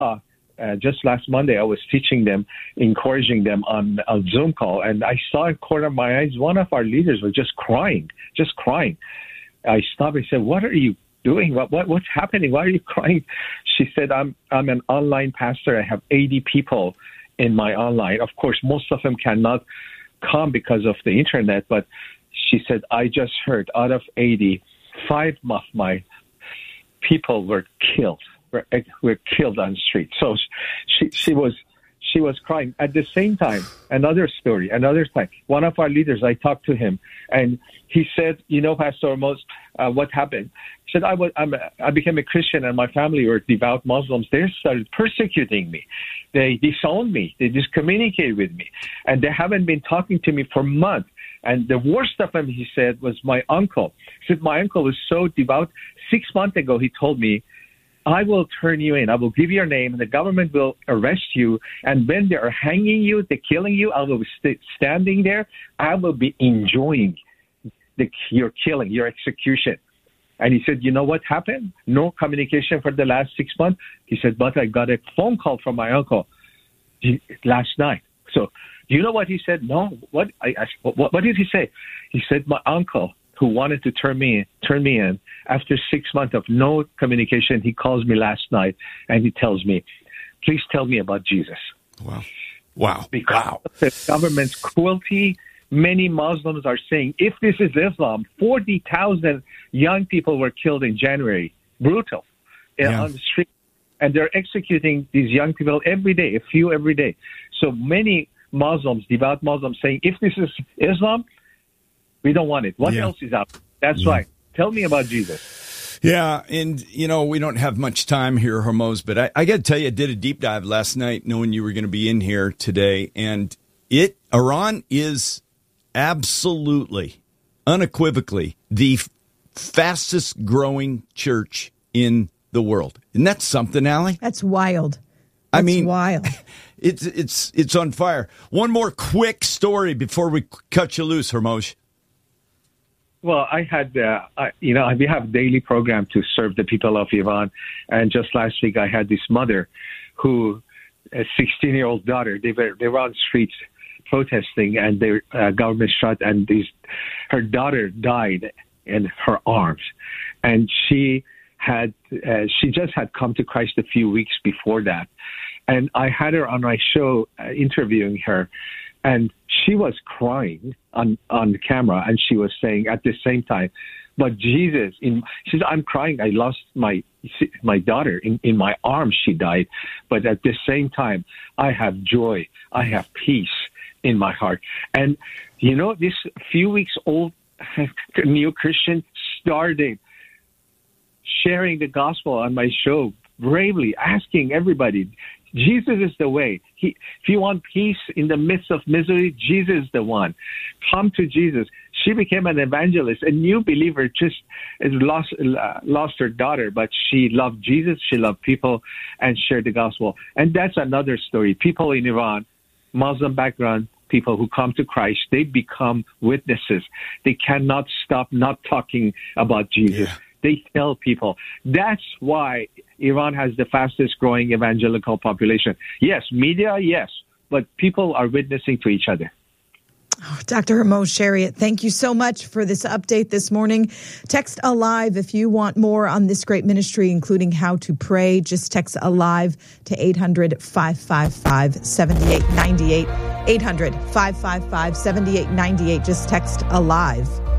just last Monday, I was teaching them, encouraging them on a Zoom call, and I saw in the corner of my eyes, one of our leaders was just crying. I stopped and said, "What are you doing? What's happening? Why are you crying?" She said, I'm an online pastor. I have 80 people in my online. Of course, most of them cannot come because of the internet, but she said, I just heard out of 80, 5 of my people were killed on the street. So she was crying. At the same time, another time, one of our leaders, I talked to him, and he said, Pastor Hormoz, what happened? He said, I became a Christian, and my family were devout Muslims. They started persecuting me. They disowned me. They discommunicated with me, and they haven't been talking to me for months. And the worst of them, he said, was my uncle. He said, my uncle was so devout. 6 months ago, he told me, I will turn you in. I will give you your name, and the government will arrest you. And when they are hanging you, they're killing you, I will be standing there. I will be enjoying your killing, your execution. And he said, you know what happened? No communication for the last 6 months. He said, but I got a phone call from my uncle last night. So do you know what he said? No. What did he say? He said, my uncle, who wanted to turn me in, after 6 months of no communication, he calls me last night and he tells me, please tell me about Jesus. Wow. Because of the government's cruelty, many Muslims are saying, if this is Islam, 40,000 young people were killed in January. Brutal. On the street. And they're executing these young people every day, a few every day. So many Muslims, devout Muslims, saying, if this is Islam, we don't want it. What else is out? That's right. Tell me about Jesus. Yeah, and, we don't have much time here, Hormoz, but I got to tell you, I did a deep dive last night knowing you were going to be in here today, and Iran is absolutely, unequivocally, the fastest growing church in the world. Isn't that something, Allie? That's wild. Wild. It's on fire. One more quick story before we cut you loose, Hormoz. Well, I had, we have a daily program to serve the people of Iran. And just last week, I had this mother who, a 16-year-old daughter, they were on the streets protesting, and their government shot, and her daughter died in her arms. And she just had come to Christ a few weeks before that. And I had her on my show interviewing her. And she was crying on camera, and she was saying at the same time, but Jesus, she said, I'm crying. I lost my daughter in my arms. She died. But at the same time, I have joy. I have peace in my heart. And, this few weeks old new Christian started sharing the gospel on my show, bravely asking everybody, Jesus is the way. If you want peace in the midst of misery, Jesus is the one. Come to Jesus. She became an evangelist, a new believer, just lost her daughter, but she loved Jesus, she loved people, and shared the gospel. And that's another story. People in Iran, Muslim background, people who come to Christ, they become witnesses. They cannot stop not talking about Jesus. Yeah. They tell people. That's why Iran has the fastest growing evangelical population. Yes, media, yes, but people are witnessing to each other. Oh, Dr. Hormoz Shariat, thank you so much for this update this morning. Text ALIVE if you want more on this great ministry, including how to pray. Just text ALIVE to 800-555-7898. 800-555-7898. Just text ALIVE.